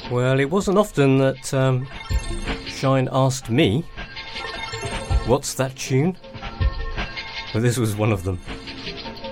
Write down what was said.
Well, it wasn't often that Shine asked me, what's that tune? But this was one of them.